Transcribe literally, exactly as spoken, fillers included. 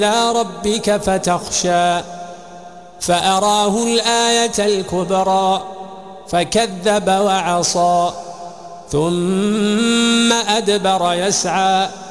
إلى ربك فتخشى فأراه الآية الكبرى فكذب وعصى ثم أدبر يسعى